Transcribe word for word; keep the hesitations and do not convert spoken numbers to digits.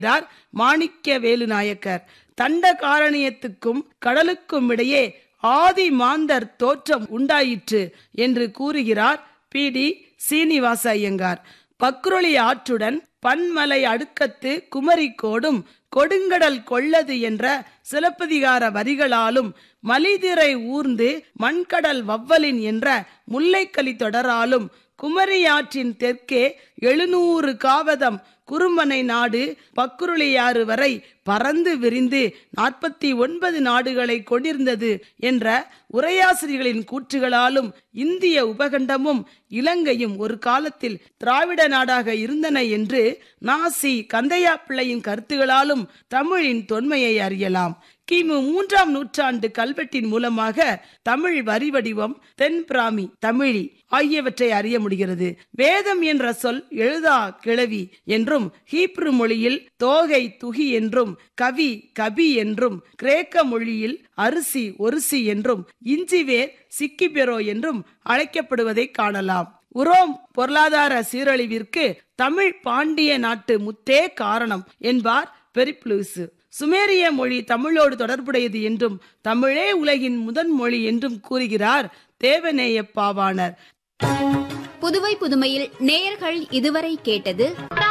மாணிக்க வேலு நாயக்கர். தண்ட காரணியத்துக்கும் கடலுக்கும் இடையே ஆதி மாந்தர் தோற்றம் உண்டாயிற்று என்று கூறுகிறார் பி டி சீனிவாச ஐயங்கார். பக்ருளி ஆற்றுடன் பன்மலை அடுக்கத்து குமரி கோடும் கொடுங்கடல் கொள்ளது என்ற சிலப்பதிகார வரிகளாலும் மலிதிரை ஊர்ந்து மண்கடல் வவ்வலின் என்ற முல்லைக்கலி தொடராலும் குமரியாற்றின் தெற்கே எழுநூறு காவதம் குறுமனை நாடு பக்குருளியாறு வரை பறந்து விரிந்து நாற்பத்தி ஒன்பது நாடுகளை கொண்டிருந்தது என்ற உரையாசிரியர்களின் கூற்றுகளாலும் இந்திய உபகண்டமும் இலங்கையும் ஒரு காலத்தில் திராவிட நாடாக இருந்தன என்று நாசி கந்தையா பிள்ளையின் கருத்துகளாலும் தமிழின் தொன்மையை அறியலாம். கிமு மூன்றாம் நூற்றாண்டு கல்வெட்டின் மூலமாக தமிழ் வரி வடிவம், தென் பிராமி, தமிழி ஆகியவற்றை அறிய முடிகிறது. வேதம் என்ற சொல் எழுதா கிளவி என்றும், ஹீப்ரு மொழியில் தோகை துகி என்றும், கவி கபி என்றும், கிரேக்க மொழியில் அரிசி ஒரிசி என்றும், இஞ்சிவேர் சிக்கிபெரோ என்றும் அழைக்கப்படுவதை காணலாம். உரோம் பொருளாதார சீரழிவிற்கு தமிழ் பாண்டிய நாட்டு முத்தே காரணம் என்பார் பெரிப்ளூசு. சுமேரிய மொழி தமிழோடு தொடர்புடையது என்றும் தமிழே உலகின் முதன் மொழி என்றும் கூறுகிறார் தேவநேய பாவாணர். புதுவை புதுமையில் நேயர்கள் இதுவரை கேட்டது